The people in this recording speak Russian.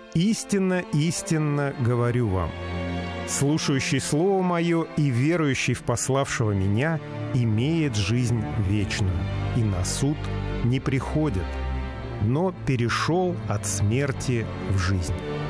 Истинно, истинно говорю вам, слушающий Слово Мое и верующий в пославшего Меня имеет жизнь вечную, и на суд не приходит, но перешел от смерти в жизнь».